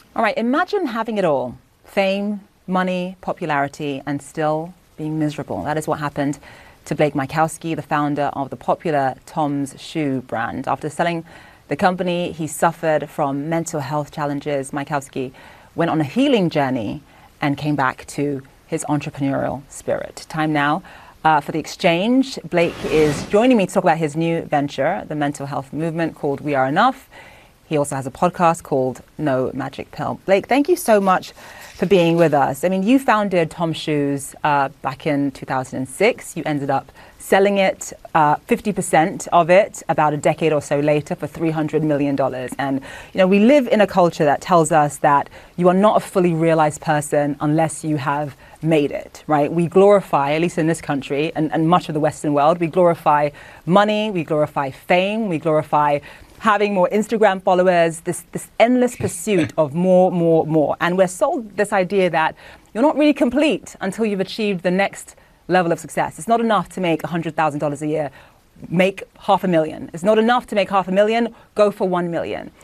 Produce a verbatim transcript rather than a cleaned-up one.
All right, imagine having it all: fame, money, popularity, and still being miserable. That is what happened to Blake Michalski, the founder of the popular Tom's shoe brand. After selling the company, he suffered from mental health challenges. Michalski went on a healing journey and came back to his entrepreneurial spirit. Time now uh, for The Exchange. Blake is joining me to talk about his new venture, the mental health movement called We Are Enough. He also has a podcast called No Magic Pill. Blake, thank you so much for being with us. I mean, you founded Tom's Shoes uh, back in two thousand six. You ended up selling it, uh, fifty percent of it, about a decade or so later for three hundred million dollars. And, you know, we live in a culture that tells us that you are not a fully realized person unless you have made it, right? We glorify, at least in this country and, and much of the Western world, we glorify money, we glorify fame, we glorify having more Instagram followers, this, this endless pursuit of more, more, more. And we're sold this idea that you're not really complete until you've achieved the next level of success. It's not enough to make one hundred thousand dollars a year, make half a million. It's not enough to make half a million, go for one million.